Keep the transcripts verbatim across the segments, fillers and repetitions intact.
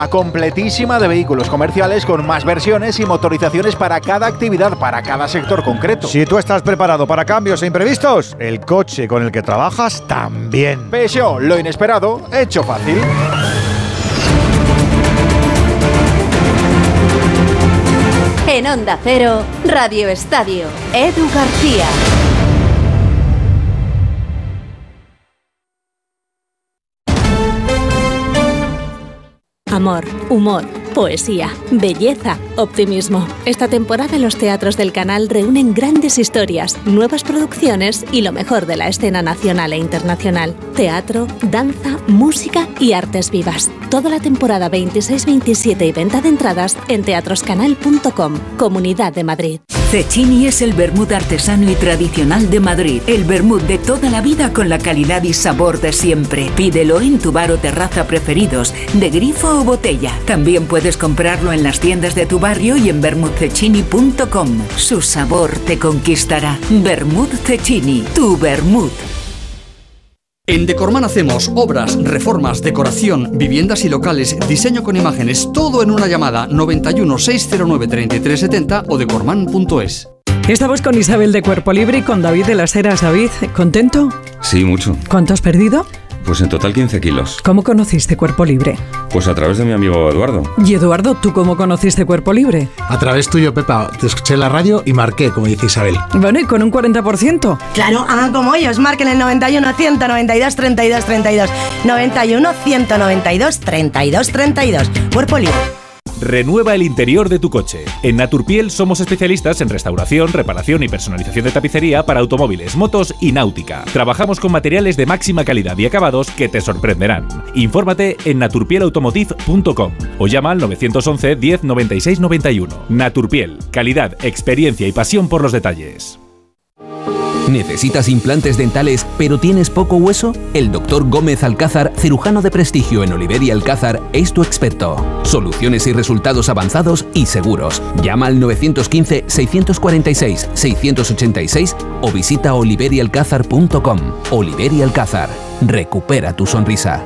Completísima de vehículos comerciales con más versiones y motorizaciones para cada actividad, para cada sector concreto. Si tú estás preparado para cambios e imprevistos, el coche con el que trabajas también. Peugeot, lo inesperado, hecho fácil. En Onda Cero, Radio Estadio, Edu García. Amor, humor, poesía, belleza, optimismo. Esta temporada los teatros del canal reúnen grandes historias, nuevas producciones y lo mejor de la escena nacional e internacional. Teatro, danza, música y artes vivas. Toda la temporada veintiséis veintisiete y venta de entradas en teatroscanal punto com, Comunidad de Madrid. Cecchini es el vermut artesano y tradicional de Madrid. El vermut de toda la vida con la calidad y sabor de siempre. Pídelo en tu bar o terraza preferidos, de grifo o botella. También puedes comprarlo en las tiendas de tu barrio y en vermut cecchini punto com. Su sabor te conquistará. Vermut Cecchini, tu vermut. En Decorman hacemos obras, reformas, decoración, viviendas y locales, diseño con imágenes, todo en una llamada noventa y uno, seiscientos nueve, treinta y tres setenta o decorman punto es. Estamos con Isabel de Cuerpo Libre y con David de las Heras. David, ¿contento? Sí, mucho. ¿Cuánto has perdido? Pues en total quince kilos. ¿Cómo conociste Cuerpo Libre? Pues a través de mi amigo Eduardo. Y Eduardo, ¿tú cómo conociste Cuerpo Libre? A través tuyo, Pepa. Te escuché en la radio y marqué, como dice Isabel. Bueno, ¿y con un cuarenta por ciento? Claro, ah, como ellos. Marquen el noventa y uno, ciento noventa y dos, treinta y dos, treinta y dos. noventa y uno, ciento noventa y dos, treinta y dos, treinta y dos. Cuerpo Libre. Renueva el interior de tu coche. En Naturpiel somos especialistas en restauración, reparación y personalización de tapicería para automóviles, motos y náutica. Trabajamos con materiales de máxima calidad y acabados que te sorprenderán. Infórmate en naturpiel automotive punto com o llama al nueve once, diez, noventa y seis, noventa y uno. Naturpiel, calidad, experiencia y pasión por los detalles. ¿Necesitas implantes dentales pero tienes poco hueso? El doctor Gómez Alcázar, cirujano de prestigio en Oliver y Alcázar, es tu experto. Soluciones y resultados avanzados y seguros. Llama al nueve uno cinco, seis cuatro seis, seis ocho seis o visita oliver y alcázar punto com. Oliver y Alcázar. Recupera tu sonrisa.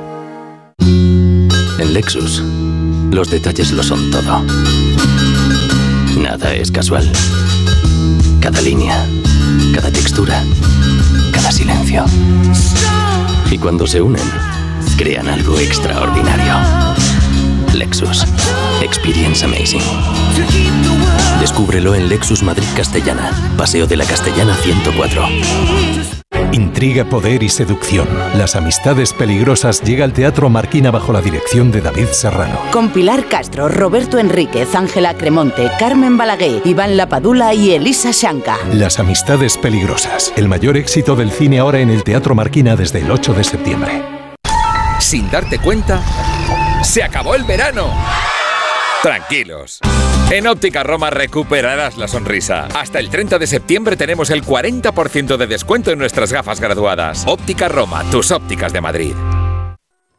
En Lexus, los detalles lo son todo. Nada es casual. Cada línea, cada textura, cada silencio. Y cuando se unen, crean algo extraordinario. Lexus. Experience amazing. Descúbrelo en Lexus Madrid Castellana. Paseo de la Castellana ciento cuatro. Intriga, poder y seducción. Las amistades peligrosas llega al Teatro Marquina bajo la dirección de David Serrano. Con Pilar Castro, Roberto Enríquez, Ángela Cremonte, Carmen Balaguer, Iván Lapadula y Elisa Shanka. Las amistades peligrosas. El mayor éxito del cine ahora en el Teatro Marquina desde el ocho de septiembre. Sin darte cuenta, ¡se acabó el verano! Tranquilos. En Óptica Roma recuperarás la sonrisa. Hasta el treinta de septiembre tenemos el cuarenta por ciento de descuento en nuestras gafas graduadas. Óptica Roma, tus ópticas de Madrid.